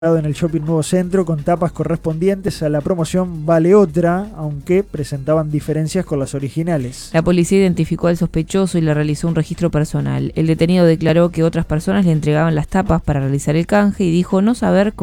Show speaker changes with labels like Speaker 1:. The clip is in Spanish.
Speaker 1: en el Shopping Nuevo Centro con tapas correspondientes a la promoción Vale Otra, aunque presentaban diferencias con las originales.
Speaker 2: La policía identificó al sospechoso y le realizó un registro personal. El detenido declaró que otras personas le entregaban las tapas para realizar el canje y dijo no saber